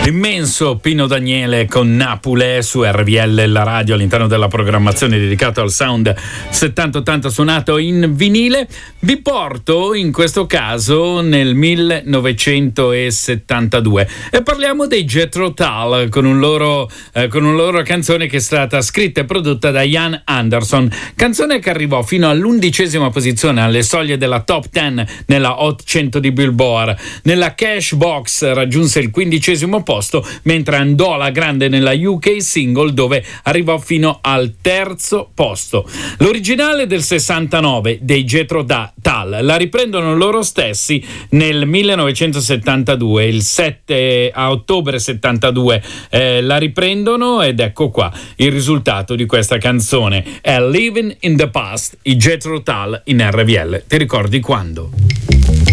L'immenso Pino Daniele con Napule su RVL, la radio, all'interno della programmazione dedicata al sound 70-80 suonato in vinile. Vi porto in questo caso nel 1972 e parliamo dei Jethro Tull con una loro canzone che è stata scritta e prodotta da Ian Anderson, canzone che arrivò fino all'11ª posizione alle soglie della top 10 nella Hot 100 di Billboard. Nella Cash Box raggiunse il 15º posto, mentre andò alla grande nella UK Single, dove arrivò fino al 3° posto. L'originale del 69 dei Jethro Tull la riprendono loro stessi nel 1972, il 7 ottobre 72 la riprendono, ed ecco qua il risultato di questa canzone è Living in the Past, i Jethro Tull in RVL. Ti ricordi quando?